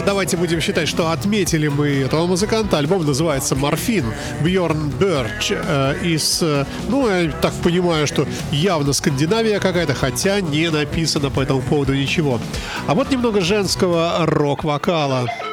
давайте будем считать, что отметили мы этого музыканта. Альбом называется «Морфин». Бьорн Бёрч из, я так понимаю, что явно Скандинавия какая-то, хотя не написано по этому поводу ничего. А вот немного женского рок-вокала.